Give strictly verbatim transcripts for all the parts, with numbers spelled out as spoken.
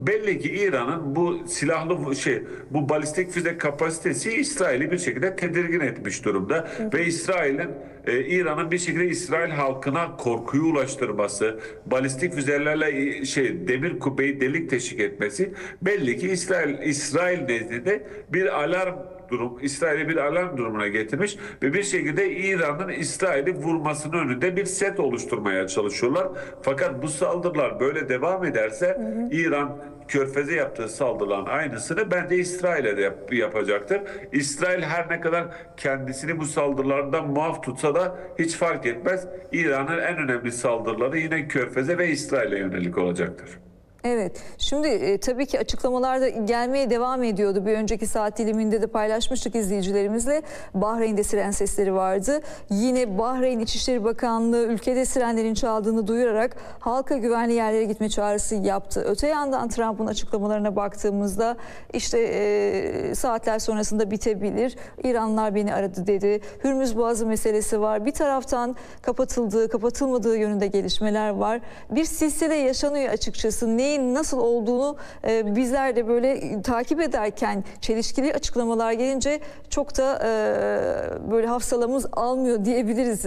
Belli ki İran'ın bu silahlı şey, bu balistik füze kapasitesi İsrail'i bir şekilde tedirgin etmiş durumda Hı ve hı. İsrail'in e, İran'ın bir şekilde İsrail halkına korkuyu ulaştırması, balistik füzelerle e, şey demir kubbeyi delik teşvik etmesi belli ki İsrail İsrail nezdinde bir alarm durum, İsrail'i bir alarm durumuna getirmiş ve bir şekilde İran'ın İsrail'i vurmasının önünde bir set oluşturmaya çalışıyorlar. Fakat bu saldırılar böyle devam Hı ederse hı. İran Körfez'e yaptığı saldırıların aynısını bence İsrail'e de yap- yapacaktır. İsrail her ne kadar kendisini bu saldırılardan muaf tutsa da hiç fark etmez. İran'ın en önemli saldırıları yine Körfez'e ve İsrail'e yönelik olacaktır. Evet. Şimdi e, tabii ki açıklamalar da gelmeye devam ediyordu. Bir önceki saat diliminde de paylaşmıştık izleyicilerimizle. Bahreyn'de siren sesleri vardı. Yine Bahreyn İçişleri Bakanlığı ülkede sirenlerin çaldığını duyurarak halka güvenli yerlere gitme çağrısı yaptı. Öte yandan Trump'ın açıklamalarına baktığımızda işte e, saatler sonrasında bitebilir. İranlılar beni aradı dedi. Hürmüz Boğazı meselesi var. Bir taraftan kapatıldığı, kapatılmadığı yönünde gelişmeler var. Bir silsile yaşanıyor açıkçası. Ne nasıl olduğunu e, bizler de böyle takip ederken çelişkili açıklamalar gelince çok da e, böyle hafsalamız almıyor diyebiliriz.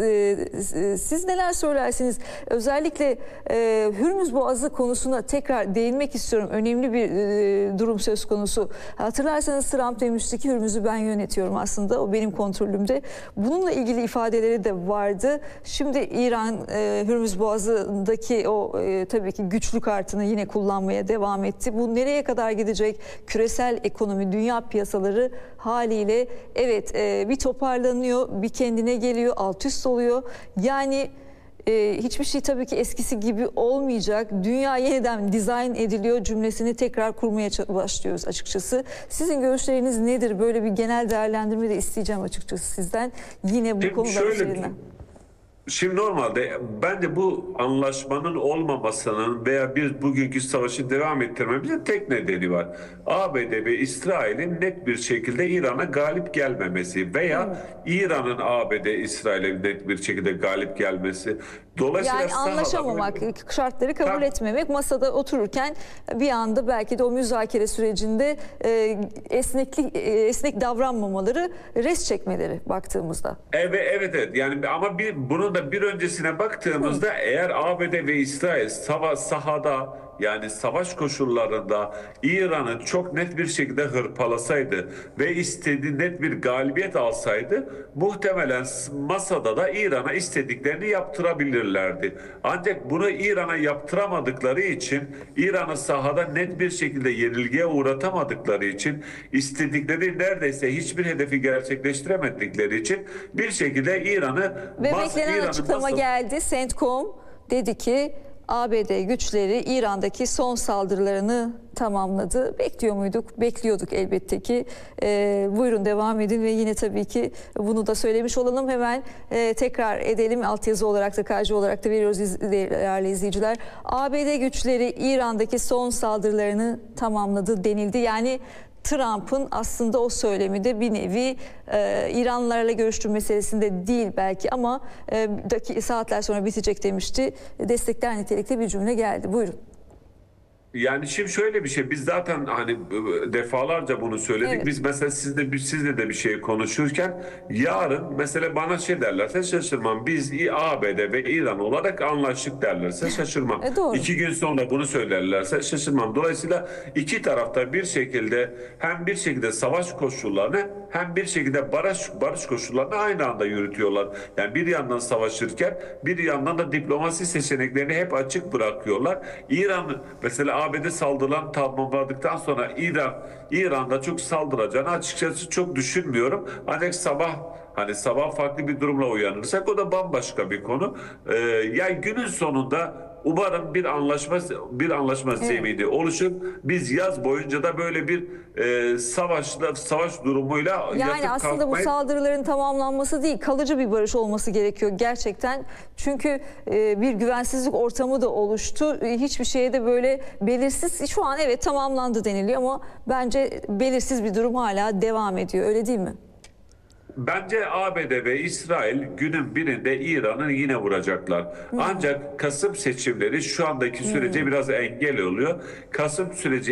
E, siz neler söylersiniz? Özellikle e, Hürmüz Boğazı konusuna tekrar değinmek istiyorum. Önemli bir e, durum söz konusu. Hatırlarsanız Trump demişti ki Hürmüz'ü ben yönetiyorum aslında. O benim kontrolümde. Bununla ilgili ifadeleri de vardı. Şimdi İran e, Hürmüz Boğazı'ndaki o e, tabii ki güçlü kartını yine kullanmaya devam etti. Bu nereye kadar gidecek? Küresel ekonomi, dünya piyasaları haliyle evet e, bir toparlanıyor, bir kendine geliyor, alt üst oluyor. Yani e, hiçbir şey tabii ki eskisi gibi olmayacak. Dünya yeniden dizayn ediliyor cümlesini tekrar kurmaya başlıyoruz açıkçası. Sizin görüşleriniz nedir? Böyle bir genel değerlendirme de isteyeceğim açıkçası sizden. Yine bu Şimdi konular şöyle üzerinden. Şimdi normalde ben de bu anlaşmanın olmamasının veya biz bugünkü savaşı devam ettirmemizin tek nedeni var. A B D ve İsrail'in net bir şekilde İran'a galip gelmemesi veya Hmm. İran'ın A B D, İsrail'e net bir şekilde galip gelmesi. Dolayısıyla Yani sahada anlaşamamak, böyle... şartları kabul Tam, etmemek, masada otururken bir anda belki de o müzakere sürecinde e, esneklik, e, esnek davranmamaları, res çekmeleri baktığımızda. Evet, evet, evet. Yani ama bir bunun da bir öncesine Hı. baktığımızda eğer A B D ve İsrail sava, sahada yani savaş koşullarında İran'ı çok net bir şekilde hırpalasaydı ve istediği net bir galibiyet alsaydı muhtemelen masada da İran'a istediklerini yaptırabilirlerdi. Ancak bunu İran'a yaptıramadıkları için İran'ı sahada net bir şekilde yenilgiye uğratamadıkları için istedikleri neredeyse hiçbir hedefi gerçekleştiremedikleri için bir şekilde İran'ı Ve mas beklenen İran'ı açıklama masada geldi. CENTCOM dedi ki A B D güçleri İran'daki son saldırılarını tamamladı. Bekliyor muyduk? Bekliyorduk elbette ki. Ee, buyurun devam edin ve yine tabii ki bunu da söylemiş olalım. Hemen e, tekrar edelim. Altyazı olarak da K J olarak da veriyoruz iz, değerli izleyiciler. A B D güçleri İran'daki son saldırılarını tamamladı denildi. Yani Trump'ın aslında o söylemi de bir nevi e, İranlılarla görüştüğü meselesinde değil belki ama e, daki, saatler sonra bitecek demişti. Destekler nitelikte bir cümle geldi. Buyurun. Yani şimdi şöyle bir şey, biz zaten hani defalarca bunu söyledik. Evet. Biz mesela sizle sizle de bir şey konuşurken yarın mesela bana şey derlerse şaşırmam. Biz A B D ve İran olarak anlaştık derlerse şaşırmam. E doğru. İki gün sonra bunu söylerlerse şaşırmam. Dolayısıyla iki tarafta bir şekilde hem bir şekilde savaş koşullarını hem bir şekilde barış barış koşullarını aynı anda yürütüyorlar. Yani bir yandan savaşırken bir yandan da diplomasi seçeneklerini hep açık bırakıyorlar. İran mesela A B D saldırılarını tamamladıktan sonra İran İran'da çok saldıracağını açıkçası çok düşünmüyorum. Ancak sabah hani sabah farklı bir durumla uyanırsak o da bambaşka bir konu. Ee, yani günün sonunda umarım bir anlaşma bir anlaşma Evet. zemini oluşur. Biz yaz boyunca da böyle bir e, savaşla savaş durumuyla Yani yatıp aslında bu kalkmayı... saldırıların tamamlanması değil, kalıcı bir barış olması gerekiyor gerçekten. Çünkü e, bir güvensizlik ortamı da oluştu. E, hiçbir şeye de böyle belirsiz, şu an evet tamamlandı deniliyor ama bence belirsiz bir durum hala devam ediyor. Öyle değil mi? Bence A B D ve İsrail günün birinde İran'ı yine vuracaklar. Hmm. Ancak Kasım seçimleri şu andaki sürece Hmm. biraz engel oluyor. Kasım süreci